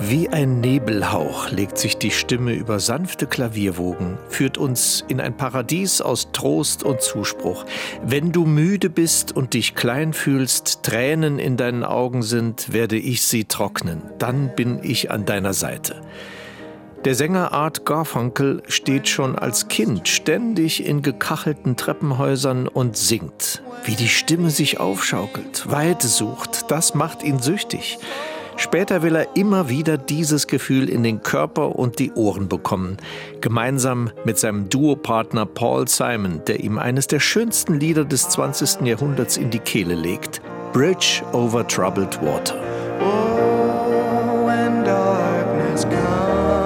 Wie ein Nebelhauch legt sich die Stimme über sanfte Klavierwogen, führt uns in ein Paradies aus Trost und Zuspruch. Wenn du müde bist und dich klein fühlst, Tränen in deinen Augen sind, werde ich sie trocknen, dann bin ich an deiner Seite. Der Sänger Art Garfunkel steht schon als Kind ständig in gekachelten Treppenhäusern und singt. Wie die Stimme sich aufschaukelt, Weite sucht, das macht ihn süchtig. Später will er immer wieder dieses Gefühl in den Körper und die Ohren bekommen, gemeinsam mit seinem Duopartner Paul Simon, der ihm eines der schönsten Lieder des 20. Jahrhunderts in die Kehle legt: Bridge over Troubled Water. Oh, when darkness comes.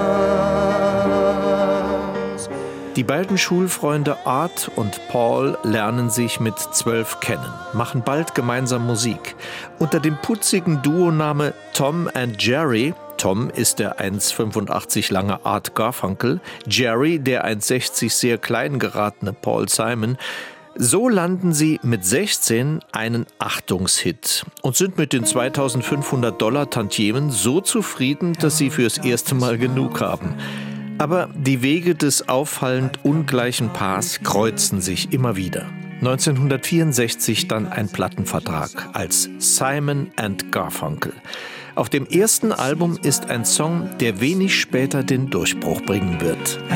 Die beiden Schulfreunde Art und Paul lernen sich mit 12 kennen, machen bald gemeinsam Musik. Unter dem putzigen Duoname Tom and Jerry, Tom ist der 1,85 lange Art Garfunkel, Jerry der 1,60 sehr klein geratene Paul Simon, so landen sie mit 16 einen Achtungshit und sind mit den $2.500 Tantiemen so zufrieden, dass sie fürs erste Mal genug haben. Aber die Wege des auffallend ungleichen Paars kreuzen sich immer wieder. 1964 dann ein Plattenvertrag als Simon and Garfunkel. Auf dem ersten Album ist ein Song, der wenig später den Durchbruch bringen wird.